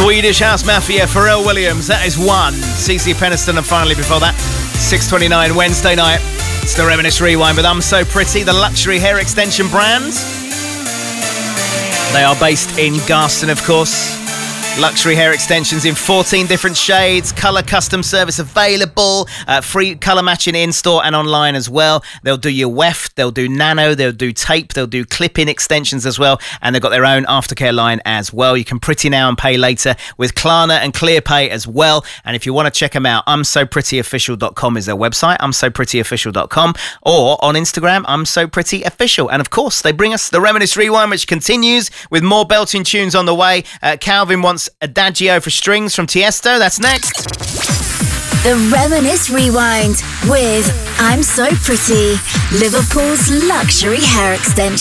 Swedish House Mafia, Pharrell Williams, that is one. CeCe Peniston, and finally before that, 6:29 Wednesday night. It's the Reminisce Rewind with I'm So Pretty, the luxury hair extension brand. They are based in Garston, of course. Luxury hair extensions in 14 different shades, colour custom service available, free colour matching in-store and online as well. They'll do your weft, they'll do nano, they'll do tape, they'll do clip-in extensions as well, and they've got their own aftercare line as well. You can pretty now and pay later with Klarna and ClearPay as well. And if you want to check them out, I'mSoPrettyOfficial.com is their website, I'mSoPrettyOfficial.com, or on Instagram, I'mSoPrettyOfficial. And of course, they bring us the Reminisce Rewind, which continues with more belting tunes on the way. Calvin wants Adagio for strings from Tiesto. That's next. The Reminisce Rewind with I'm So Pretty, Liverpool's luxury hair extension.